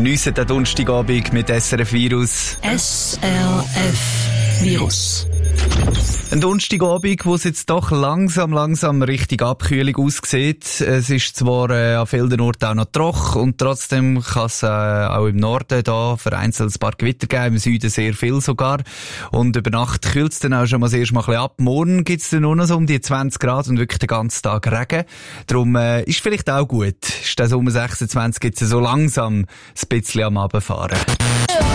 Geniessen den Donnerstagabend mit SRF Virus. SRF Virus. Ein Donnerstagabend, wo es jetzt doch langsam Richtung Abkühlung aussieht. Es ist zwar an vielen Orten auch noch trocken und trotzdem kann es auch im Norden da vereinzelt ein paar Gewitter geben, im Süden sehr viel sogar. Und über Nacht kühlt es dann auch schon mal erst mal ein bisschen ab. Morgen gibt es dann nur noch so um die 20 Grad und wirklich den ganzen Tag Regen. Darum ist vielleicht auch gut, ist der Sommer 26 jetzt so langsam ein bisschen am Runterfahren.